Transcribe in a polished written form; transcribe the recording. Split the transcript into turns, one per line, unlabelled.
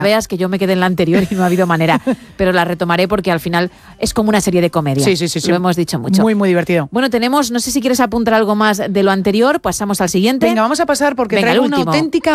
Veas que yo me quedé en la anterior y no ha habido manera, pero la retomaré porque al final es como una serie de comedia.
Sí.
Lo hemos dicho mucho.
Muy divertido.
Bueno, tenemos, no sé si quieres apuntar algo más de lo anterior, pasamos al siguiente.
Venga, vamos a pasar porque
Venga,
traigo
el
una
último.
auténtica